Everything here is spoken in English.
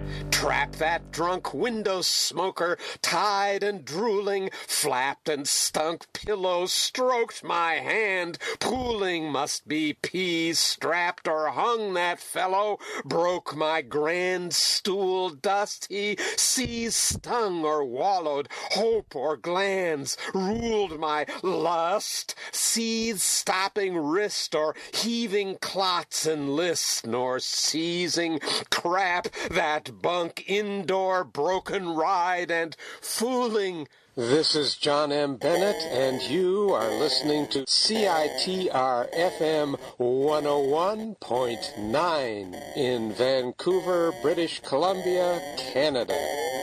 Trap that drunk window smoker, tied and drooling, flapped and stunk pillow, stroked my hand, pooling must be peas strapped or hung that fellow, broke my grand stool, dust he seas stung or wallowed, hope or glands, ruled my lust, seas stopping wrist or heaving clots and list, nor seizing crap that bunk indoor broken ride and fooling. This is John M. Bennett, and you are listening to CITR FM 101.9 in Vancouver, British Columbia, Canada.